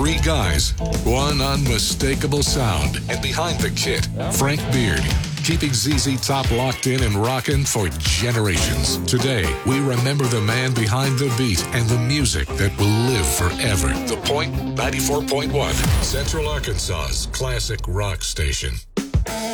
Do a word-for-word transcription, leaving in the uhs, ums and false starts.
Three guys, one unmistakable sound, and behind the kit, Frank Beard, keeping Z Z Top locked in and rocking for generations. Today, we remember the man behind the beat and the music that will live forever. The Point ninety-four point one, Central Arkansas's classic rock station.